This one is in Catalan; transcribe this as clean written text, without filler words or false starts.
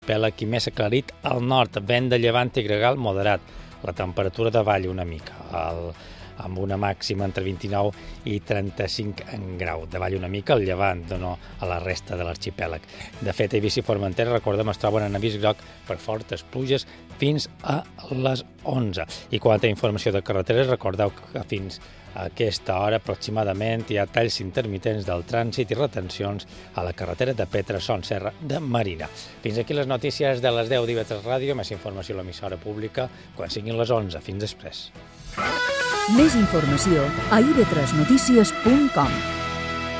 l'arxipèlag i més aclarit al nord, vent de llevant i gregal moderat. La temperatura davalla una mica, amb una màxima entre 29 i 35 grau. Davalla una mica el llevant, no a la resta de l'arxipèlag. De fet, Eivissa i Formentera, recordem, es troben en avís groc per fortes pluges fins a les 11. I quant a informació de carreteres, recordeu que fins a aquesta hora aproximadament hi ha talls intermitents del trànsit i retencions a la carretera de Petra, Son Serra de Marina. Fins aquí les notícies de les 10 d'IV3 Ràdio. Més informació a l'emissora pública quan siguin les 11. Fins després. Més informació a ib3notícies.com.